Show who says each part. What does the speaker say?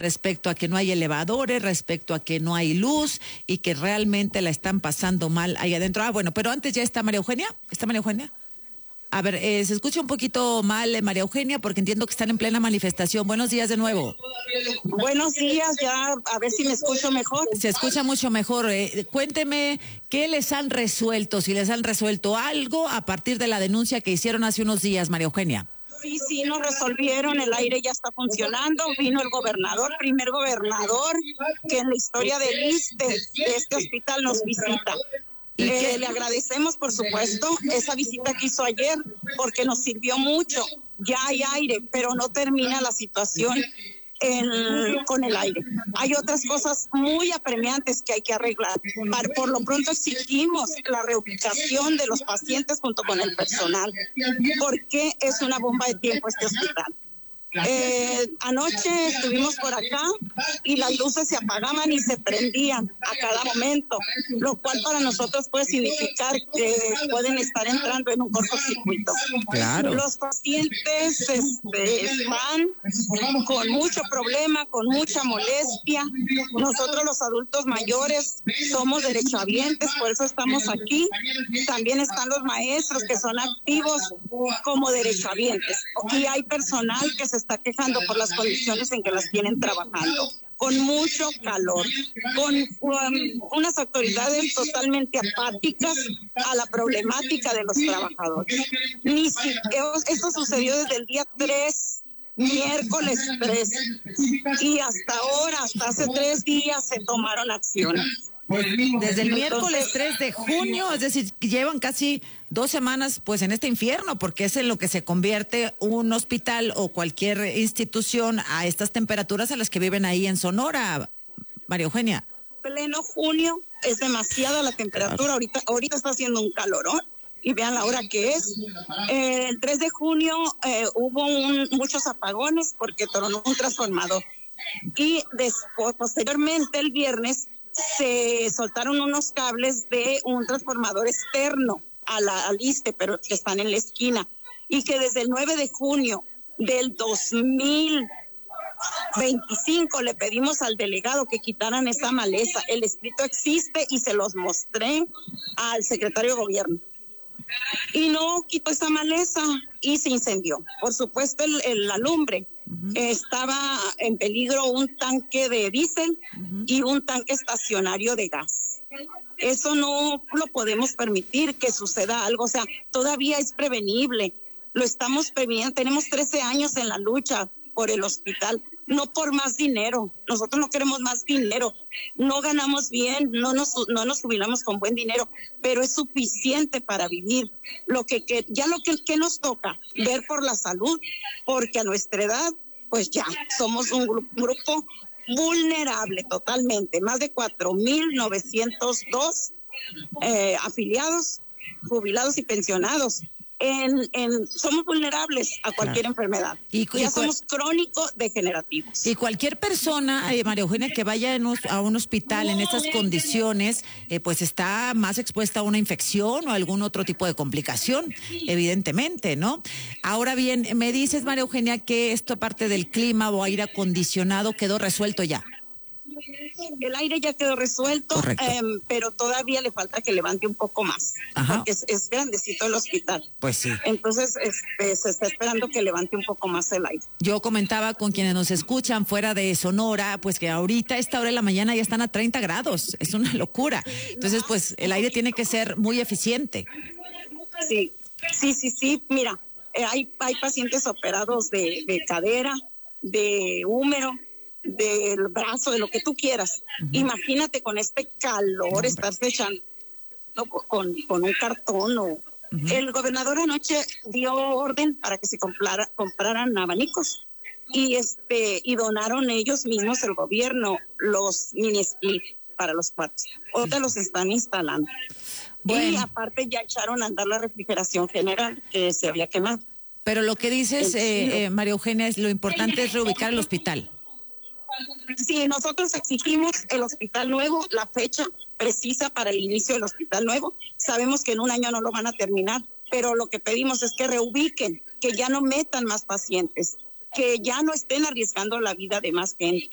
Speaker 1: respecto a que no hay elevadores, respecto a que no hay luz y que realmente la están pasando mal ahí adentro. Bueno, pero antes ya está María Eugenia. ¿Está María Eugenia? A ver, se escucha un poquito mal, María Eugenia, porque entiendo que están en plena manifestación. Buenos días de nuevo.
Speaker 2: Buenos días, ya a ver si me escucho mejor.
Speaker 1: Se escucha mucho mejor. Cuénteme qué les han resuelto, si les han resuelto algo a partir de la denuncia que hicieron hace unos días, María Eugenia.
Speaker 2: Sí, nos resolvieron, el aire ya está funcionando, vino el gobernador, primer gobernador que en la historia del ISSSTE, de este hospital, nos visita. Le agradecemos, por supuesto, esa visita que hizo ayer, porque nos sirvió mucho. Ya hay aire, pero no termina la situación con el aire. Hay otras cosas muy apremiantes que hay que arreglar. Por lo pronto exigimos la reubicación de los pacientes junto con el personal, porque es una bomba de tiempo este hospital. Anoche estuvimos por acá y las luces se apagaban y se prendían a cada momento, lo cual para nosotros puede significar que pueden estar entrando en un cortocircuito.
Speaker 1: Claro.
Speaker 2: Los pacientes van con mucho problema, con mucha molestia. Nosotros los adultos mayores somos derechohabientes, por eso estamos aquí. También están los maestros que son activos como derechohabientes. Y hay personal que se está quejando por las condiciones en que las tienen trabajando, con mucho calor, con unas autoridades totalmente apáticas a la problemática de los trabajadores. Esto sucedió desde el día 3, miércoles 3, y hasta ahora, hasta hace 3 días se tomaron acciones.
Speaker 1: Desde el miércoles 3 de junio, es decir, llevan casi 2 semanas pues en este infierno, porque es en lo que se convierte un hospital o cualquier institución a estas temperaturas a las que viven ahí en Sonora, María Eugenia.
Speaker 2: Pleno junio, es demasiada la temperatura, ahorita está haciendo un calorón, y vean la hora que es. El 3 de junio hubo muchos apagones porque tronó un transformador, y posteriormente el viernes se soltaron unos cables de un transformador externo al ISSSTE, pero que están en la esquina, y que desde el 9 de junio del 2025 le pedimos al delegado que quitaran esa maleza. El escrito existe y se los mostré al secretario de gobierno. Y no quitó esa maleza y se incendió. Por supuesto, la lumbre. Estaba en peligro un tanque de diésel y un tanque estacionario de gas. Eso no lo podemos permitir que suceda algo, o sea, todavía es prevenible. Lo estamos previniendo, tenemos 13 años en la lucha por el hospital, no por más dinero. Nosotros no queremos más dinero, no ganamos bien, no nos jubilamos con buen dinero, pero es suficiente para vivir. Lo que nos toca, ver por la salud, porque a nuestra edad, pues ya, somos un grupo vulnerable totalmente, más de 4,902 afiliados, jubilados y pensionados. Somos vulnerables a cualquier enfermedad. Somos crónicos degenerativos.
Speaker 1: Y cualquier persona, María Eugenia, que vaya a un hospital en estas condiciones, pues está más expuesta a una infección o algún otro tipo de complicación, evidentemente, ¿no? Ahora bien, me dices, María Eugenia, que esto parte del clima o aire acondicionado quedó resuelto ya.
Speaker 2: El aire ya quedó resuelto, pero todavía le falta que levante un poco más. Ajá. Porque es grandecito el hospital.
Speaker 1: Pues sí.
Speaker 2: Entonces se está esperando que levante un poco más el aire.
Speaker 1: Yo comentaba con quienes nos escuchan fuera de Sonora, pues que ahorita a esta hora de la mañana ya están a 30 grados. Es una locura. Entonces, pues el aire tiene que ser muy eficiente.
Speaker 2: Sí. Mira, hay pacientes operados de cadera, de húmero, del brazo, de lo que tú quieras. Imagínate con este calor estarse echando con un cartón. El gobernador anoche dio orden para que se compraran abanicos y donaron ellos mismos, el gobierno, los mini split para los cuartos. Ahora los están instalando. Bueno. Y aparte ya echaron a andar la refrigeración general que se había quemado.
Speaker 1: Pero lo que dices, María Eugenia, lo importante es reubicar el hospital.
Speaker 2: Sí, nosotros exigimos el hospital nuevo, la fecha precisa para el inicio del hospital nuevo. Sabemos que en un año no lo van a terminar, pero lo que pedimos es que reubiquen, que ya no metan más pacientes, que ya no estén arriesgando la vida de más gente.